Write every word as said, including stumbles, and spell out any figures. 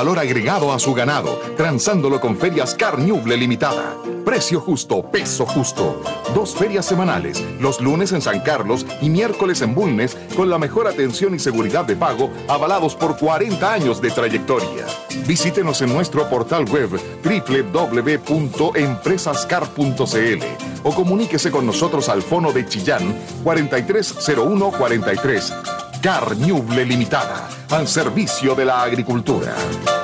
valor agregado a su ganado, transándolo con Ferias Carñuble Limitada. Precio justo, peso justo. Dos ferias semanales, los lunes en San Carlos y miércoles en Bulnes, con la mejor atención y seguridad de pago, avalados por cuarenta años de trayectoria. Visítenos en nuestro portal web doble u doble u doble u punto empresascar punto c l o comuníquese con nosotros al fono de Chillán cuarenta y tres cero uno cuarenta y tres. Carñuble Limitada, al servicio de la agricultura.